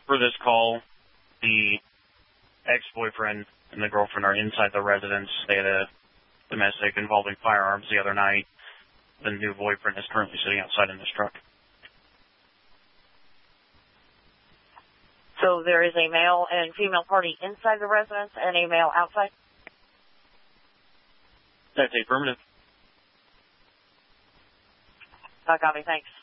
For this call, the ex-boyfriend and the girlfriend are inside the residence. They had a domestic involving firearms the other night. The new boyfriend is currently sitting outside in his truck. So there is a male and female party inside the residence and a male outside? That's affirmative. Copy, thanks.